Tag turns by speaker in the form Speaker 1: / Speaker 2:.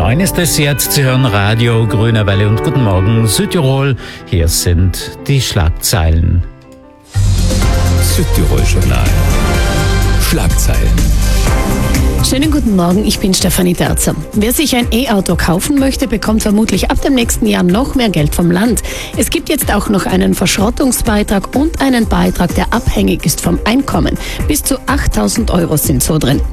Speaker 1: 9 ist es jetzt. Sie hören Radio Grüne Welle und guten Morgen Südtirol. Hier sind die Schlagzeilen.
Speaker 2: Südtirol Journal. Schlagzeilen.
Speaker 3: Schönen guten Morgen, ich bin Stefanie Derzer. Wer sich ein E-Auto kaufen möchte, bekommt vermutlich ab dem nächsten Jahr noch mehr Geld vom Land. Es gibt jetzt auch noch einen Verschrottungsbeitrag und einen Beitrag, der abhängig ist vom Einkommen. Bis zu 8.000 € sind so drin.